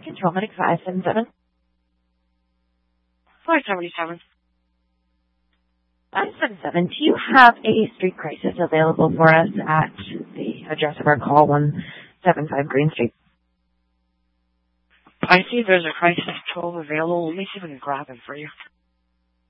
Control Medic 577. 477. 577. Do you have a street crisis available for us at the address of our call, 175 Green Street? I see there's a crisis 12 available. Let me see if I can grab it for you.